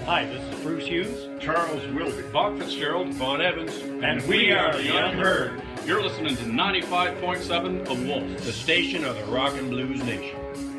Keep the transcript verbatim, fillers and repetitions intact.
Hi, this is Bruce Hughes, Charles Wilby, Bob Fitzgerald, Vaughn Evans, and we are the Unheard. You're listening to ninety-five point seven The Wolf, the station of the Rock and Blues Nation.